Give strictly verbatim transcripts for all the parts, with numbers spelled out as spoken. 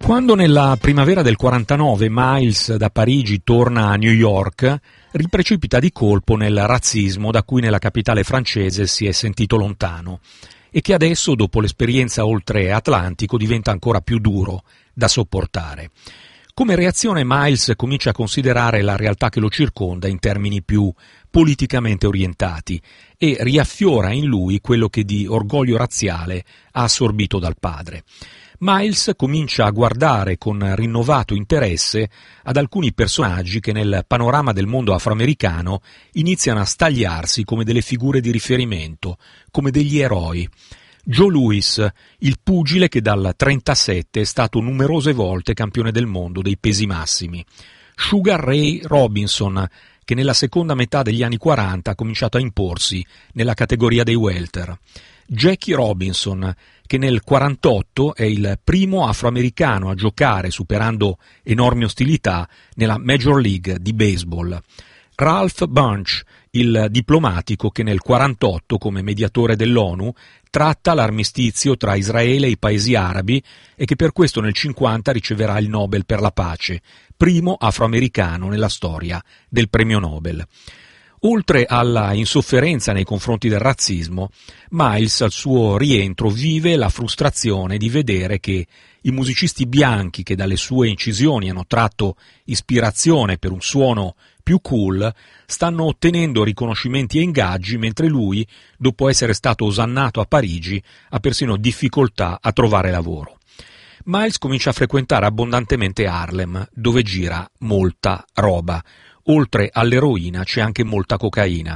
Quando nella primavera del quarantanove Miles da Parigi torna a New York, riprecipita di colpo nel razzismo da cui nella capitale francese si è sentito lontano e che adesso, dopo l'esperienza oltre Atlantico, diventa ancora più duro da sopportare. Come reazione Miles comincia a considerare la realtà che lo circonda in termini più politicamente orientati e riaffiora in lui quello che di orgoglio razziale ha assorbito dal padre. Miles comincia a guardare con rinnovato interesse ad alcuni personaggi che nel panorama del mondo afroamericano iniziano a stagliarsi come delle figure di riferimento, come degli eroi. Joe Louis, il pugile che dal trentasette è stato numerose volte campione del mondo dei pesi massimi. Sugar Ray Robinson, che nella seconda metà degli anni quaranta ha cominciato a imporsi nella categoria dei welter. Jackie Robinson, che nel quarantotto è il primo afroamericano a giocare, superando enormi ostilità, nella Major League di baseball. Ralph Bunche, il diplomatico che nel quarantotto, come mediatore dell'ONU, tratta l'armistizio tra Israele e i paesi arabi e che per questo nel cinquanta riceverà il Nobel per la pace, primo afroamericano nella storia del premio Nobel. Oltre alla insofferenza nei confronti del razzismo, Miles al suo rientro vive la frustrazione di vedere che i musicisti bianchi che dalle sue incisioni hanno tratto ispirazione per un suono più cool stanno ottenendo riconoscimenti e ingaggi, mentre lui, dopo essere stato osannato a Parigi, ha persino difficoltà a trovare lavoro. Miles comincia a frequentare abbondantemente Harlem, dove gira molta roba. Oltre all'eroina c'è anche molta cocaina.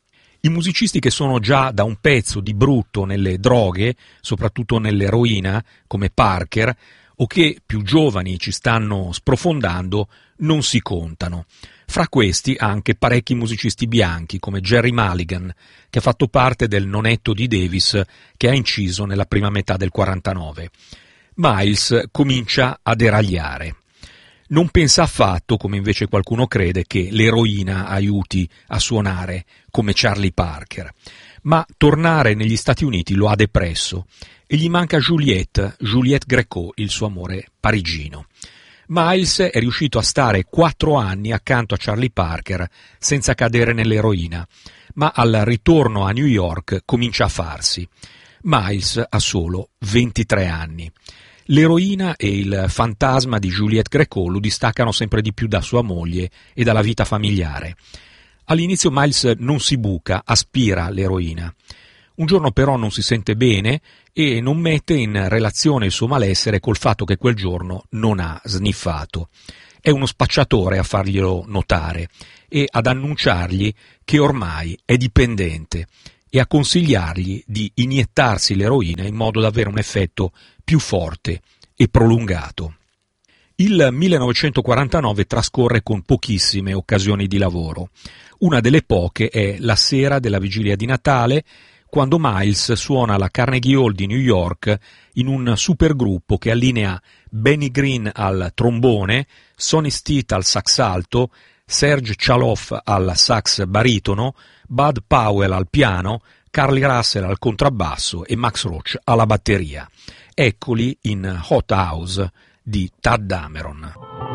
I musicisti che sono già da un pezzo di brutto nelle droghe, soprattutto nell'eroina, come Parker, o che più giovani ci stanno sprofondando, non si contano. Fra questi anche parecchi musicisti bianchi, come Jerry Mulligan, che ha fatto parte del nonetto di Davis che ha inciso nella prima metà del quarantanove. Miles comincia a deragliare. Non pensa affatto, come invece qualcuno crede, che l'eroina aiuti a suonare come Charlie Parker. Ma tornare negli Stati Uniti lo ha depresso e gli manca Juliette, Juliette Gréco, il suo amore parigino. Miles è riuscito a stare quattro anni accanto a Charlie Parker senza cadere nell'eroina, ma al ritorno a New York comincia a farsi. Miles ha solo ventitré anni. L'eroina e il fantasma di Juliette Gréco lo distaccano sempre di più da sua moglie e dalla vita familiare. All'inizio Miles non si buca, aspira l'eroina. Un giorno però non si sente bene e non mette in relazione il suo malessere col fatto che quel giorno non ha sniffato. È uno spacciatore a farglielo notare e ad annunciargli che ormai è dipendente e a consigliargli di iniettarsi l'eroina in modo da avere un effetto più forte e prolungato. Il millenovecentoquarantanove trascorre con pochissime occasioni di lavoro. Una delle poche è la sera della vigilia di Natale, quando Miles suona alla Carnegie Hall di New York in un supergruppo che allinea Benny Green al trombone, Sonny Stitt al sax alto, Serge Chaloff al sax baritono, Bud Powell al piano, Carly Russell al contrabbasso e Max Roach alla batteria. Eccoli in Hot House di Tadd Dameron.